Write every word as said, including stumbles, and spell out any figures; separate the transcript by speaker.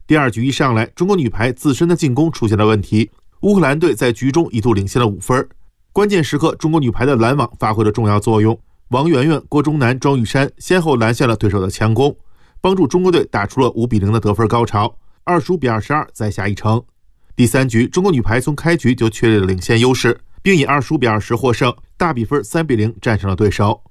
Speaker 1: 第二局一上来，中国女排自身的进攻出现了问题，乌克兰队在局中一度领先了五分。关键时刻，中国女排的拦网发挥了重要作用，王媛媛、郭钟南、庄玉珊先后拦下了对手的强攻，帮助中国队打出了五比零的得分高潮，二十五比二十二再下一城。第三局，中国女排从开局就确立了领先优势，并以二十五比二十获胜，大比分三比零战胜了对手。